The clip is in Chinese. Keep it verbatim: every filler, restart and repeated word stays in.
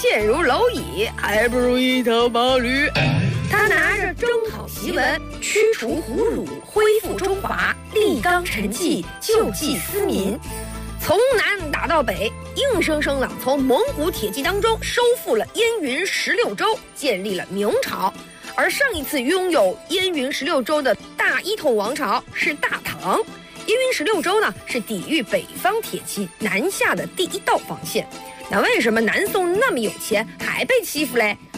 坚如蝼蚁，还不如一头毛驴。他拿着征讨檄文，驱除胡虏，恢复中华，立纲陈纪，救济思民。从南打到北，硬生生的从蒙古铁骑当中收复了燕云十六州，建立了明朝。而上一次拥有燕云十六州的大一统王朝是大唐。燕云十六州呢，是抵御北方铁骑南下的第一道防线。那为什么南宋那么有钱还被欺负嘞？